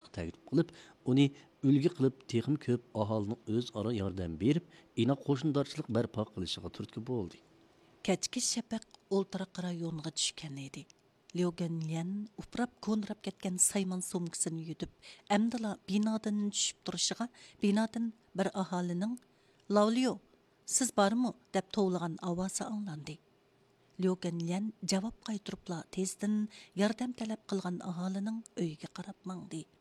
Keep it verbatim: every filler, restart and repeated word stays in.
qilishga taklif qilib, uni үлgi qilib texim ko'p aholining o'zaro yordam berib, inoq qo'shnidoshchilik barpo qilishiga turtki bo'ldi. Kechki shafaq o'ltiraq rayonga tushgan edi. Lyogenyan uprab ko'nrab ketgan saymon sumkasini yutib, amdila binodan tushib turishiga binodan bir aholining "Lavliyo, siz bormi?" deb tovlagan ovozi anglandi. Lyogenyan javob qaytiribla tezdan yordam talab qilgan aholining uyiga qarab mangdi.